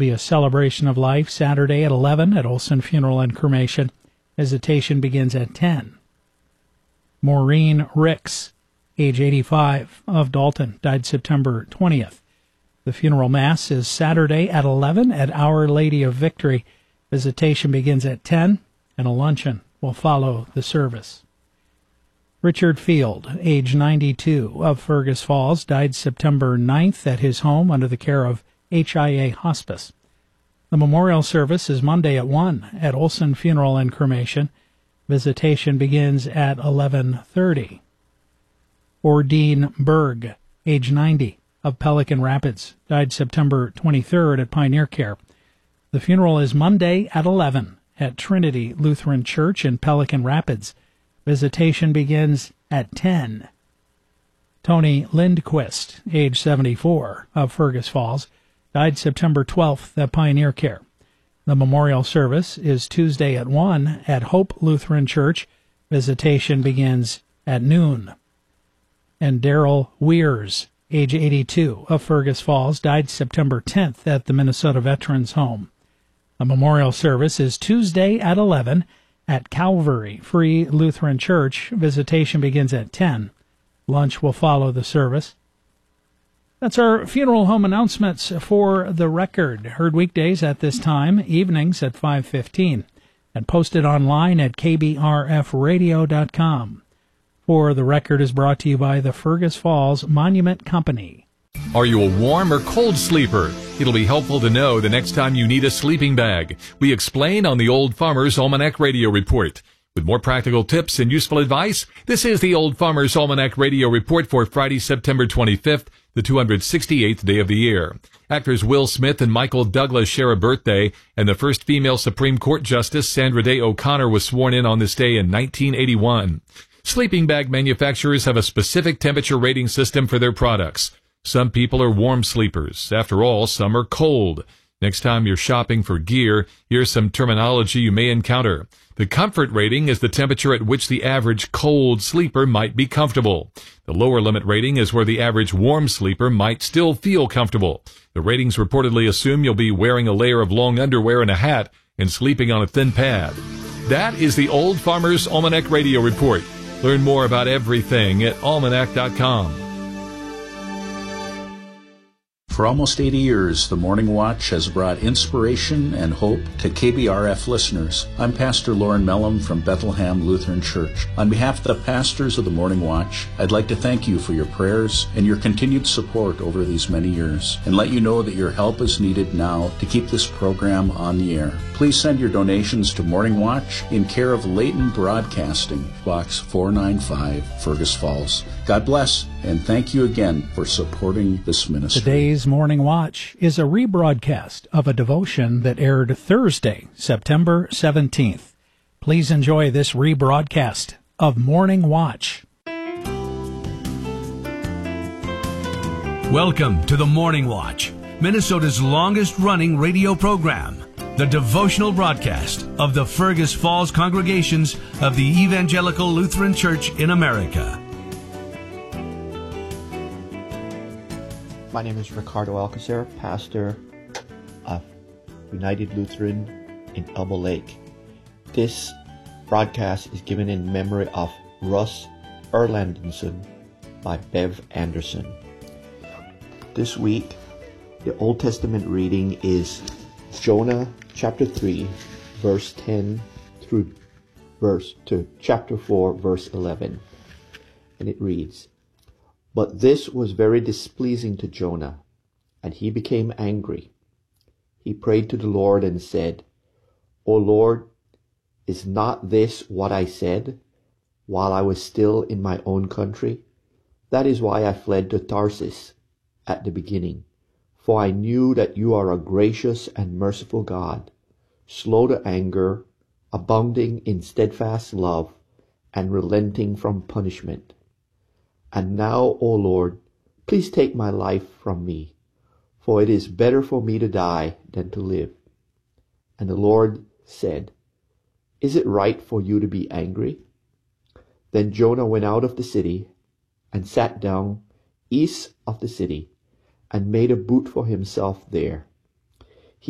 be a celebration of life Saturday at 11 at Olson Funeral and Cremation. Visitation begins at 10. Maureen Ricks, age 85, of Dalton, died September 20th. The funeral mass is Saturday at 11 at Our Lady of Victory. Visitation begins at 10, and a luncheon will follow the service. Richard Field, age 92, of Fergus Falls, died September 9th at his home under the care of HIA Hospice. The memorial service is Monday at 1 at Olson Funeral and Cremation. Visitation begins at 11:30. Ordine Berg, age 90, of Pelican Rapids, died September 23rd at Pioneer Care. The funeral is Monday at 11 at Trinity Lutheran Church in Pelican Rapids. Visitation begins at 10. Tony Lindquist, age 74, of Fergus Falls, died September 12th at Pioneer Care. The memorial service is Tuesday at 1 at Hope Lutheran Church. Visitation begins at noon. And Daryl Weirs, age 82, of Fergus Falls, died September 10th at the Minnesota Veterans Home. The memorial service is Tuesday at 11 at Calvary Free Lutheran Church. Visitation begins at 10. Lunch will follow the service. That's our funeral home announcements for the record. Heard weekdays at this time, evenings at 5:15, and posted online at kbrfradio.com. For the record is brought to you by the Fergus Falls Monument Company. Are you a warm or cold sleeper? It'll be helpful to know the next time you need a sleeping bag. We explain on the Old Farmer's Almanac Radio Report. With more practical tips and useful advice, this is the Old Farmer's Almanac Radio Report for Friday, September 25th, the 268th day of the year. Actors Will Smith and Michael Douglas share a birthday, and the first female Supreme Court Justice, Sandra Day O'Connor, was sworn in on this day in 1981. Sleeping bag manufacturers have a specific temperature rating system for their products. Some people are warm sleepers. After all, some are cold. Next time you're shopping for gear, here's some terminology you may encounter. The comfort rating is the temperature at which the average cold sleeper might be comfortable. The lower limit rating is where the average warm sleeper might still feel comfortable. The ratings reportedly assume you'll be wearing a layer of long underwear and a hat and sleeping on a thin pad. That is the Old Farmer's Almanac Radio Report. Learn more about everything at almanac.com. For almost 80 years, the Morning Watch has brought inspiration and hope to KBRF listeners. I'm Pastor Lauren Mellum from Bethlehem Lutheran Church. On behalf of the pastors of the Morning Watch, I'd like to thank you for your prayers and your continued support over these many years, and let you know that your help is needed now to keep this program on the air. Please send your donations to Morning Watch in care of Leighton Broadcasting, Box 495, Fergus Falls. God bless, and thank you again for supporting this ministry. Today's Morning Watch is a rebroadcast of a devotion that aired Thursday, September 17th. Please enjoy this rebroadcast of Morning Watch. Welcome to the Morning Watch, Minnesota's longest-running radio program, the devotional broadcast of the Fergus Falls congregations of the Evangelical Lutheran Church in America. My name is Ricardo Alcacer, pastor of United Lutheran in Elbow Lake. This broadcast is given in memory of Russ Erlandson by Bev Anderson. This week, the Old Testament reading is Jonah chapter 3, verse 10 through chapter 4, verse 11. And it reads, "But this was very displeasing to Jonah, and he became angry. He prayed to the Lord and said, O Lord, is not this what I said while I was still in my own country? That is why I fled to Tarsus at the beginning, for I knew that you are a gracious and merciful God, slow to anger, abounding in steadfast love, and relenting from punishment. And now, O Lord, please take my life from me, for it is better for me to die than to live." And the Lord said, "Is it right for you to be angry?" Then Jonah went out of the city and sat down east of the city and made a boot for himself there.